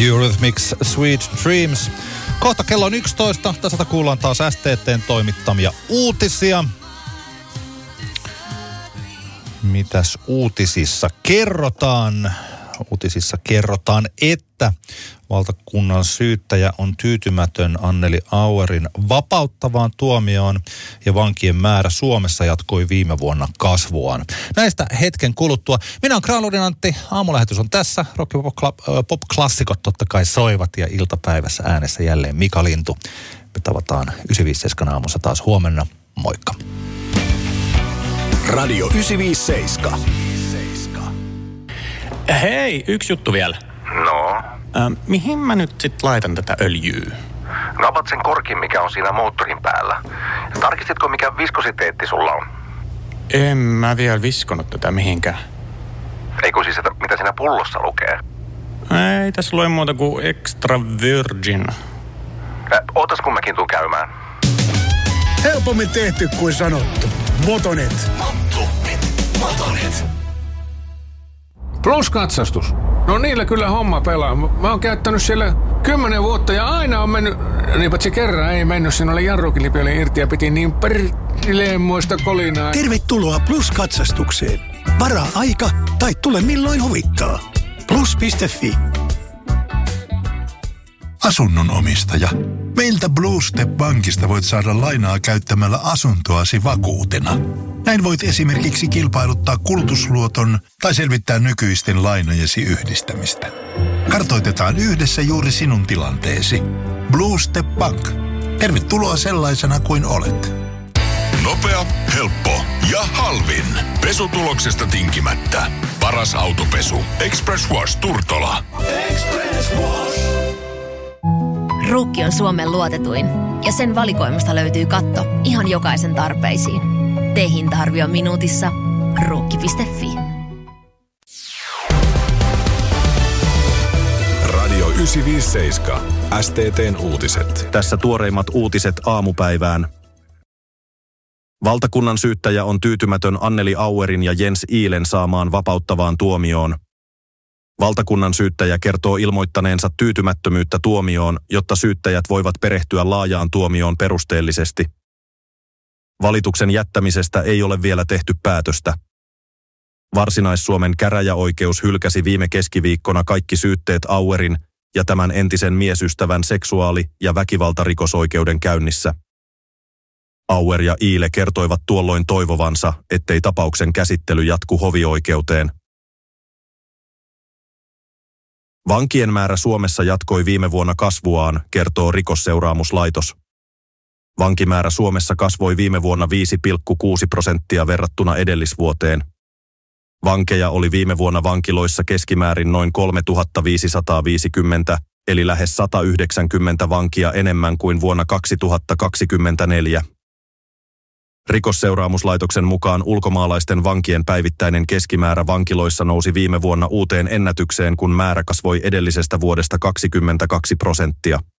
Eurythmics Sweet Dreams. Kohta kello on 11. Tästä kuullaan taas STT:n toimittamia uutisia. Mitäs uutisissa kerrotaan? Uutisissa kerrotaan, että valtakunnan syyttäjä on tyytymätön Anneli Auerin vapauttavaan tuomioon ja vankien määrä Suomessa jatkoi viime vuonna kasvuaan. Näistä hetken kuluttua. Minä olen Granlundin Antti, aamulähetys on tässä. Rock- ja pop-klassikot totta kai soivat ja iltapäivässä äänessä jälleen Mika Lintu. Me tavataan 957 aamussa taas huomenna. Moikka. Radio 957. Hei, yksi juttu vielä. No? Mihin mä nyt sit laitan tätä öljyä? No avat sen korkin, mikä on siinä moottorin päällä. Tarkistitko, mikä viskositeetti sulla on? En mä vielä viskonut tätä mihinkään. Eikö siis, että mitä siinä pullossa lukee? Ei tässä lue muuta kuin extra virgin. Ootas kun mäkin tuun käymään. Helpommin tehty kuin sanottu. Motonet. Plus-katsastus. No niillä kyllä homma pelaa. Mä oon käyttänyt siellä 10 vuotta ja aina on mennyt, niin paitsi kerran ei mennyt, siinä oli jarrukilpi oli irti ja piti niin perleemmoista kolinaa. Tervetuloa Plus-katsastukseen. Varaa aika tai tule milloin huvittaa. Plus.fi. Asunnon omistaja. Meiltä Blue Step Bankista voit saada lainaa käyttämällä asuntoasi vakuutena. Näin voit esimerkiksi kilpailuttaa kulutusluoton tai selvittää nykyisten lainojesi yhdistämistä. Kartoitetaan yhdessä juuri sinun tilanteesi. Blue Step Bank. Tervetuloa sellaisena kuin olet. Nopea, helppo ja halvin. Pesutuloksesta tinkimättä. Paras autopesu. Express Wash Turtola. Express Wash. Ruukki on Suomen luotetuin ja sen valikoimasta löytyy katto ihan jokaisen tarpeisiin. Tee hinta-arvio minuutissa. Ruukki.fi. Radio 957. STT:n uutiset. Tässä tuoreimmat uutiset aamupäivään. Valtakunnan syyttäjä on tyytymätön Anneli Auerin ja Jens Iilen saamaan vapauttavaan tuomioon. Valtakunnan syyttäjä kertoo ilmoittaneensa tyytymättömyyttä tuomioon, jotta syyttäjät voivat perehtyä laajaan tuomioon perusteellisesti. Valituksen jättämisestä ei ole vielä tehty päätöstä. Varsinais-Suomen käräjäoikeus hylkäsi viime keskiviikkona kaikki syytteet Auerin ja tämän entisen miesystävän seksuaali- ja väkivaltarikosoikeuden käynnissä. Auer ja Iile kertoivat tuolloin toivovansa, ettei tapauksen käsittely jatku hovioikeuteen. Vankien määrä Suomessa jatkoi viime vuonna kasvuaan, kertoo Rikosseuraamuslaitos. Vankimäärä Suomessa kasvoi viime vuonna 5,6% verrattuna edellisvuoteen. Vankeja oli viime vuonna vankiloissa keskimäärin noin 3550, eli lähes 190 vankia enemmän kuin vuonna 2024. Rikosseuraamuslaitoksen mukaan ulkomaalaisten vankien päivittäinen keskimäärä vankiloissa nousi viime vuonna uuteen ennätykseen, kun määrä kasvoi edellisestä vuodesta 22%.